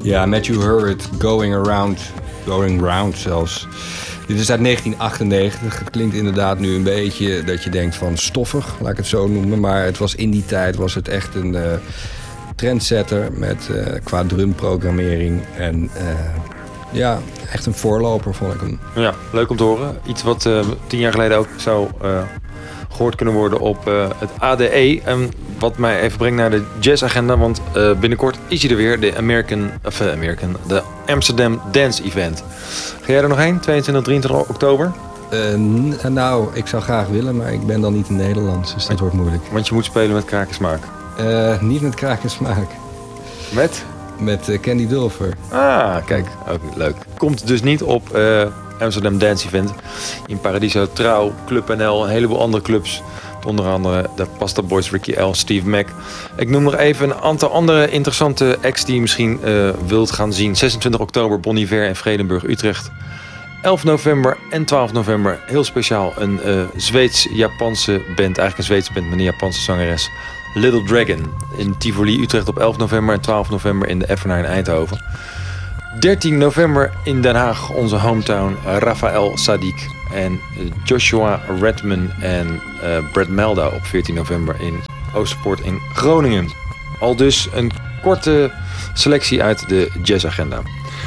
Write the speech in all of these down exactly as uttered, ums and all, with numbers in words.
Ja, Matthew Hurd, Going Around, Going Round zelfs. Dit is uit negentien achtennegentig. Het klinkt inderdaad nu een beetje dat je denkt van stoffig, laat ik het zo noemen. Maar het was in die tijd was het echt een uh, trendsetter met uh, qua drumprogrammering. En uh, ja, echt een voorloper vond ik hem. Ja, leuk om te horen. Iets wat uh, tien jaar geleden ook zou uh, gehoord kunnen worden op uh, het A D E. En wat mij even brengt naar de jazzagenda. Want uh, binnenkort is hij er weer. De American, of uh, American, de Amsterdam Dance Event. Ga jij er nog heen? tweeëntwintig, drieëntwintig oktober? Uh, n- nou, ik zou graag willen, maar ik ben dan niet in Nederland. Dus dat wordt moeilijk. Want je moet spelen met kraak en smaak. Uh, niet met kraak en smaak. Met? Met uh, Candy Dulfer. Ah, kijk. Ook leuk. Komt dus niet op uh, Amsterdam Dance Event. In Paradiso, Trouw, Club N L, een heleboel andere clubs. Onder andere de Pasta Boys, Ricky L, Steve Mac. Ik noem nog even een aantal andere interessante acts die je misschien uh, wilt gaan zien. zesentwintig oktober, Bon Iver en Vredenburg, Utrecht. elf november en twaalf november, heel speciaal, een uh, Zweeds-Japanse band. Eigenlijk een Zweedse band met een Japanse zangeres. Little Dragon in Tivoli, Utrecht op elf november en twaalf november in de Effenaar in Eindhoven. dertien november in Den Haag, onze hometown, Rafael Sadiq en Joshua Redman en uh, Brad Melda op veertien november in Oosterpoort in Groningen. Al dus een korte selectie uit de jazzagenda.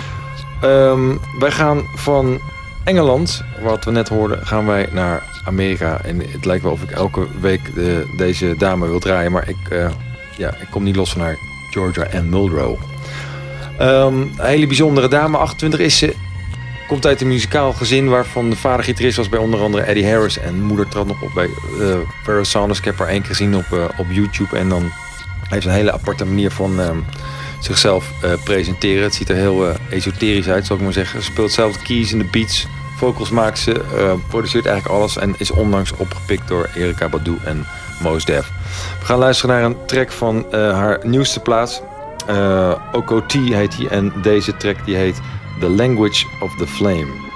Um, wij gaan van Engeland, wat we net hoorden, gaan wij naar Amerika. En het lijkt wel of ik elke week de, deze dame wil draaien, maar ik, uh, ja, ik kom niet los van haar. Georgia Ann Muldrow. Um, een hele bijzondere dame, achtentwintig is ze. Komt uit een muzikaal gezin waarvan de vader gitarist was bij onder andere Eddie Harris. En moeder trad nog op bij uh, Pharoah Sanders. Ik heb haar één keer gezien op, uh, op YouTube. En dan heeft ze een hele aparte manier van um, zichzelf uh, presenteren. Het ziet er heel uh, esoterisch uit, zal ik maar zeggen. Ze speelt zelf de keys en de beats. Vocals maakt ze, uh, produceert eigenlijk alles. En is onlangs opgepikt door Erykah Badu en Mos Def. We gaan luisteren naar een track van uh, haar nieuwste plaat. Uh, O K T heet die. En deze track die heet The Language of the Flame.